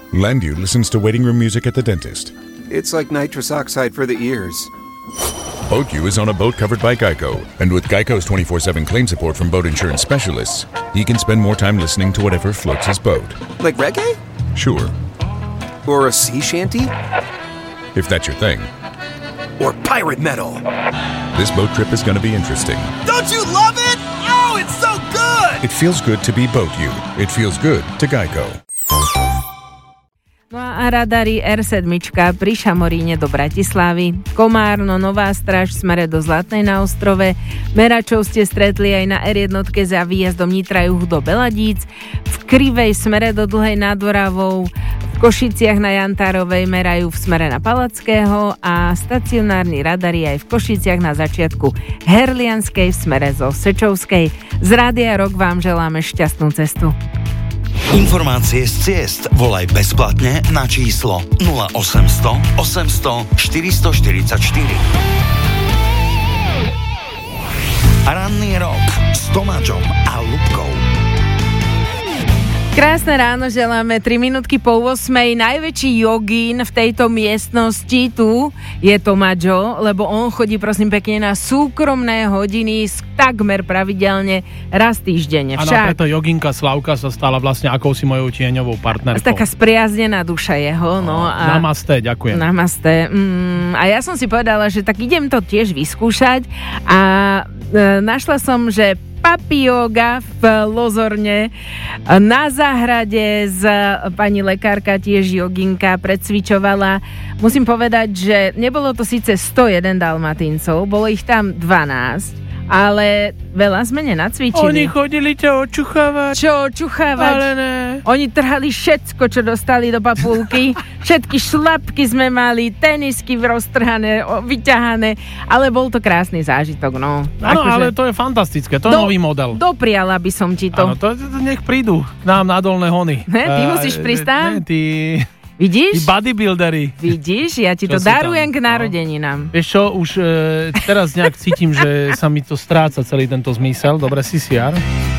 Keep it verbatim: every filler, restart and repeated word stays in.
Landu listens to waiting room music at the dentist. It's like nitrous oxide for the ears. Boat U is on a boat covered by Geico. And with Geico's twenty-four seven claim support from boat insurance specialists, he can spend more time listening to whatever floats his boat. Like reggae? Sure. Or a sea shanty? If that's your thing. Or pirate metal? This boat trip is going to be interesting. Don't you love it? Oh, it's so good! It feels good to be Boat U. It feels good to Geico. No a radary er sedem pri Šamoríne do Bratislavy, Komárno, Nová Stráž v smere do Zlatnej na Ostrove, meračov ste stretli aj na er jeden za výjazdom Nitra juh do Beladíc, v Krivej smere do Dlhej nad Oravou, v Košiciach na Jantárovej merajú v smere na Palackého a stacionárny radary aj v Košiciach na začiatku Herlianskej v smere zo Sečovskej. Z Rádia Rock vám želáme šťastnú cestu. Informácie z ciest volaj bezplatne na číslo nula osemsto osemsto štyristo štyridsaťštyri. Ranný rok s Tomáčom a Ľubkou. Krásne ráno želáme, tri minútky po ôsmej. Najväčší jogín v tejto miestnosti tu je Tomáčo, lebo on chodí prosím pekne na súkromné hodiny takmer pravidelne raz týždenne. Áno, preto joginka Slavka sa stala vlastne akousi mojou tieňovou partnerkou. Taká spriaznená duša jeho. No, a namaste, ďakujem. Namaste. Mm, a ja som si povedala, že tak idem to tiež vyskúšať a e, našla som, že Papi Yoga v Lozorne na záhrade z pani lekárka tiež joginka predsvičovala. Musím povedať, že nebolo to síce sto jeden dalmatíncov, bolo ich tam dvanásť, ale veľa sme nenacvičili. Oni chodili ťa očuchávať. Čo očuchávať? Ale ne. Oni trhali všetko, čo dostali do papulky. Všetky šlapky sme mali, tenisky roztrhané, vyťahané, ale bol to krásny zážitok, no. Áno, akože ale to je fantastické, to je do, nový model. Dopriala by som ti to. Áno, to, to nech prídu k nám na Dolné Hony. Ne, ty uh, musíš prísť tam? Ne, ty... Vidíš? Tí bodybuildery. Vidíš? Ja ti to darujem k narodeninám. No. Vieš čo, už e, teraz nejak cítim, že sa mi to stráca celý tento zmysel. Dobre, C C R.